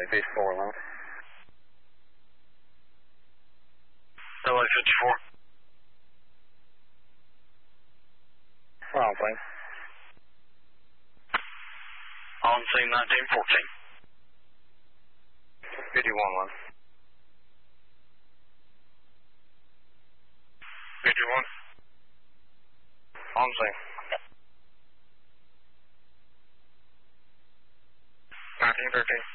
base 411. LA 54. Wrong plane. On scene 1914. 51-1. 51. On scene. 1913.